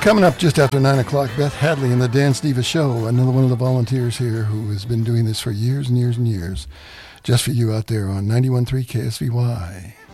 Coming up just after 9 o'clock, Beth Hadley and the Dance Diva Show, another one of the volunteers here who has been doing this for years and years and years. Just for you out there on 91.3 KSVY.